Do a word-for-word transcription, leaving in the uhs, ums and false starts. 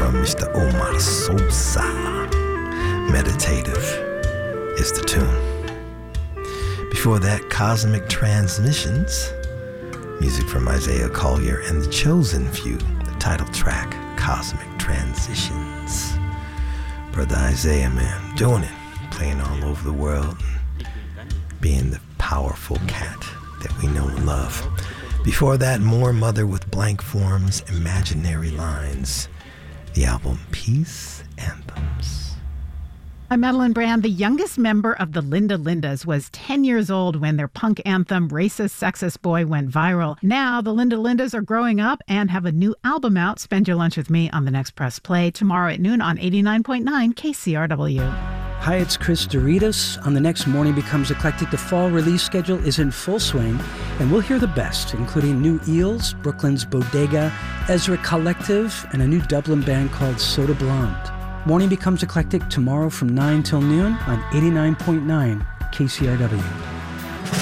from Mister Omar Sosa. Meditative is the tune. Before that, Cosmic Transmissions, music from Isaiah Collier and The Chosen Few, the title track, Cosmic Transitions. Brother Isaiah, man, doing it, playing all over the world, being the powerful cat that we know and love. Before that, more Mother with Blank Forms, Imaginary Lines, the album Peace Anthems. I'm Madeline Brand. The youngest member of the Linda Lindas was ten years old when their punk anthem, Racist Sexist Boy, went viral. Now, the Linda Lindas are growing up and have a new album out. Spend your lunch with me on the next Press Play tomorrow at noon on eighty-nine point nine K C R W. Hi, it's Chris Doritos. On the next Morning Becomes Eclectic, the fall release schedule is in full swing, and we'll hear the best, including New Eels, Brooklyn's Bodega, Ezra Collective, and a new Dublin band called Soda Blonde. Morning Becomes Eclectic tomorrow from nine till noon on eighty-nine point nine K C R W.